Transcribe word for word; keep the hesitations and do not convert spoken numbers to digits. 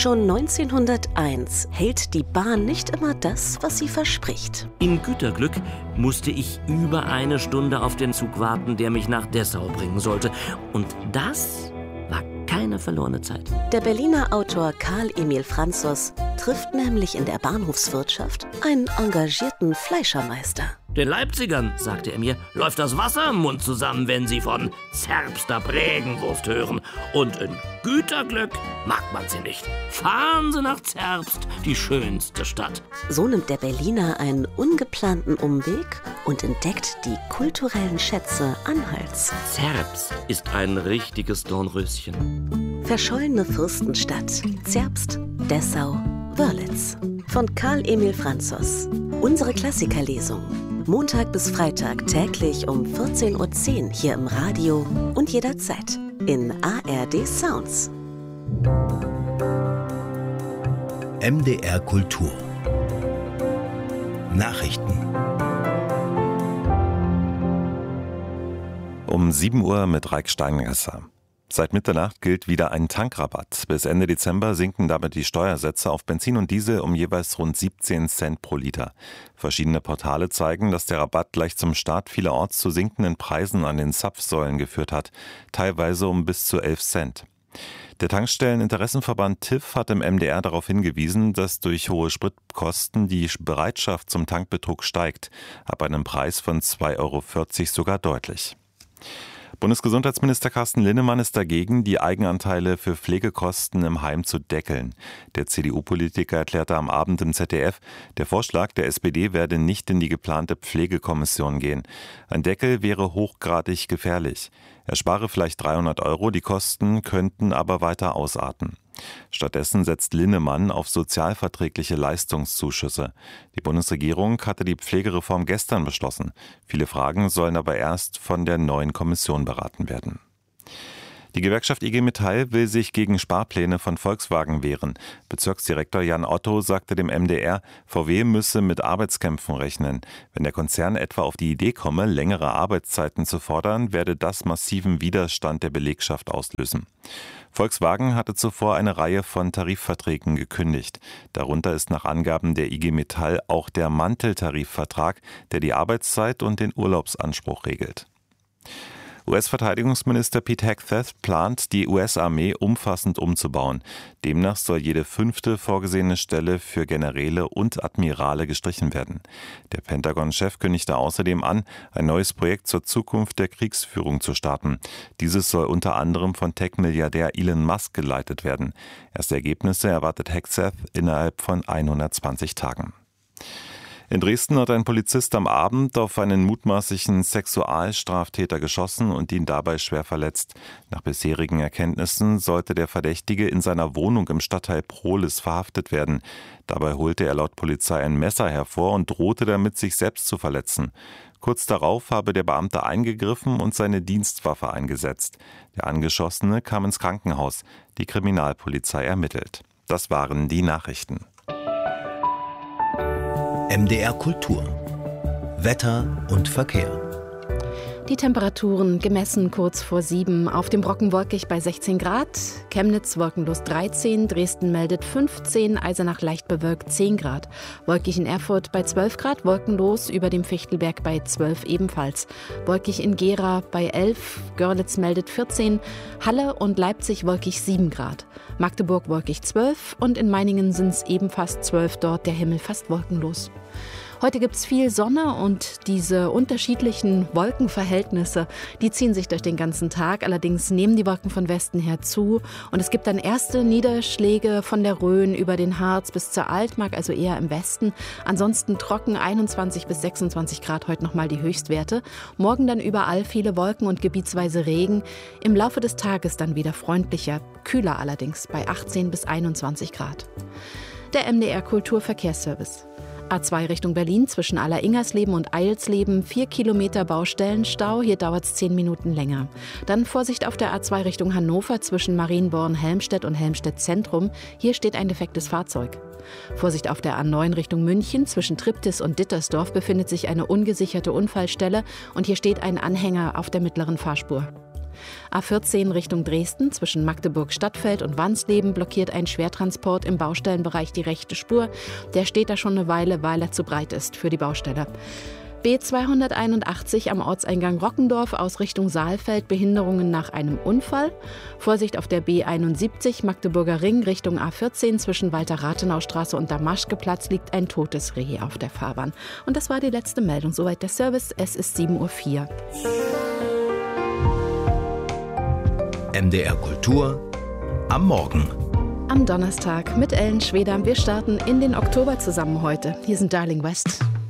Schon neunzehnhunderteins hält die Bahn nicht immer das, was sie verspricht. In Güterglück musste ich über eine Stunde auf den Zug warten, der mich nach Dessau bringen sollte. Und das war keine verlorene Zeit. Der Berliner Autor Karl Emil Franzos trifft nämlich in der Bahnhofswirtschaft einen engagierten Fleischermeister. Den Leipzigern, sagte er mir, läuft das Wasser im Mund zusammen, wenn sie von Zerbster Prägenwurst hören. Und in Güterglück mag man sie nicht. Fahren Sie nach Zerbst, die schönste Stadt. So nimmt der Berliner einen ungeplanten Umweg und entdeckt die kulturellen Schätze Anhalts. Zerbst ist ein richtiges Dornröschen. Verschollene Fürstenstadt, Zerbst, Dessau, Wörlitz. Von Karl Emil Franzos. Unsere Klassikerlesung. Montag bis Freitag täglich um vierzehn Uhr zehn hier im Radio und jederzeit in A R D Sounds. M D R Kultur. Nachrichten. Um sieben Uhr mit Raik Steingasser. Seit Mitternacht gilt wieder ein Tankrabatt. Bis Ende Dezember sinken damit die Steuersätze auf Benzin und Diesel um jeweils rund siebzehn Cent pro Liter. Verschiedene Portale zeigen, dass der Rabatt gleich zum Start vielerorts zu sinkenden Preisen an den Zapfsäulen geführt hat, teilweise um bis zu elf Cent. Der Tankstelleninteressenverband T I F hat im M D R darauf hingewiesen, dass durch hohe Spritkosten die Bereitschaft zum Tankbetrug steigt, ab einem Preis von zwei Euro vierzig sogar deutlich. Bundesgesundheitsminister Carsten Linnemann ist dagegen, die Eigenanteile für Pflegekosten im Heim zu deckeln. Der C D U-Politiker erklärte am Abend im Z D F, der Vorschlag der S P D werde nicht in die geplante Pflegekommission gehen. Ein Deckel wäre hochgradig gefährlich. Er spare vielleicht dreihundert Euro, die Kosten könnten aber weiter ausarten. Stattdessen setzt Linnemann auf sozialverträgliche Leistungszuschüsse. Die Bundesregierung hatte die Pflegereform gestern beschlossen. Viele Fragen sollen aber erst von der neuen Kommission beraten werden. Die Gewerkschaft I G Metall will sich gegen Sparpläne von Volkswagen wehren. Bezirksdirektor Jan Otto sagte dem M D R, V W müsse mit Arbeitskämpfen rechnen. Wenn der Konzern etwa auf die Idee komme, längere Arbeitszeiten zu fordern, werde das massiven Widerstand der Belegschaft auslösen. Volkswagen hatte zuvor eine Reihe von Tarifverträgen gekündigt. Darunter ist nach Angaben der I G Metall auch der Manteltarifvertrag, der die Arbeitszeit und den Urlaubsanspruch regelt. U S-Verteidigungsminister Pete Hegseth plant, die U S-Armee umfassend umzubauen. Demnach soll jede fünfte vorgesehene Stelle für Generäle und Admirale gestrichen werden. Der Pentagon-Chef kündigte außerdem an, ein neues Projekt zur Zukunft der Kriegsführung zu starten. Dieses soll unter anderem von Tech-Milliardär Elon Musk geleitet werden. Erste Ergebnisse erwartet Hegseth innerhalb von hundertzwanzig Tagen. In Dresden hat ein Polizist am Abend auf einen mutmaßlichen Sexualstraftäter geschossen und ihn dabei schwer verletzt. Nach bisherigen Erkenntnissen sollte der Verdächtige in seiner Wohnung im Stadtteil Prohlis verhaftet werden. Dabei holte er laut Polizei ein Messer hervor und drohte damit, sich selbst zu verletzen. Kurz darauf habe der Beamte eingegriffen und seine Dienstwaffe eingesetzt. Der Angeschossene kam ins Krankenhaus. Die Kriminalpolizei ermittelt. Das waren die Nachrichten. M D R Kultur. Wetter und Verkehr. Die Temperaturen gemessen kurz vor sieben. Auf dem Brocken wolkig bei sechzehn Grad, Chemnitz wolkenlos dreizehn, Dresden meldet fünfzehn, Eisenach leicht bewölkt zehn Grad. Wolkig in Erfurt bei zwölf Grad, wolkenlos über dem Fichtelberg bei zwölf ebenfalls. Wolkig in Gera bei elf, Görlitz meldet vierzehn, Halle und Leipzig wolkig sieben Grad. Magdeburg wolkig zwölf und in Meiningen sind es ebenfalls zwölf, dort der Himmel fast wolkenlos. Heute gibt es viel Sonne und diese unterschiedlichen Wolkenverhältnisse, die ziehen sich durch den ganzen Tag. Allerdings nehmen die Wolken von Westen her zu und es gibt dann erste Niederschläge von der Rhön über den Harz bis zur Altmark, also eher im Westen. Ansonsten trocken einundzwanzig bis sechsundzwanzig Grad heute nochmal die Höchstwerte. Morgen dann überall viele Wolken und gebietsweise Regen. Im Laufe des Tages dann wieder freundlicher, kühler allerdings bei achtzehn bis einundzwanzig Grad. Der M D R Kulturverkehrsservice. A zwei Richtung Berlin zwischen Aller-Ingersleben und Eilsleben, vier Kilometer Baustellenstau, hier dauert es zehn Minuten länger. Dann Vorsicht auf der A zwei Richtung Hannover zwischen Marienborn-Helmstedt und Helmstedt-Zentrum, hier steht ein defektes Fahrzeug. Vorsicht auf der A neun Richtung München zwischen Triptis und Dittersdorf befindet sich eine ungesicherte Unfallstelle und hier steht ein Anhänger auf der mittleren Fahrspur. A vierzehn Richtung Dresden zwischen Magdeburg-Stadtfeld und Wansleben blockiert ein Schwertransport im Baustellenbereich die rechte Spur. Der steht da schon eine Weile, weil er zu breit ist für die Baustelle. B zweihunderteinundachtzig am Ortseingang Rockendorf aus Richtung Saalfeld, Behinderungen nach einem Unfall. Vorsicht auf der B einundsiebzig Magdeburger Ring Richtung A vierzehn zwischen Walter-Rathenau-Straße und Damaschkeplatz liegt ein totes Reh auf der Fahrbahn. Und das war die letzte Meldung. Soweit der Service. Es ist sieben Uhr vier. M D R Kultur am Morgen. Am Donnerstag mit Ellen Schwedam. Wir starten in den Oktober zusammen heute. Hier sind Darling West.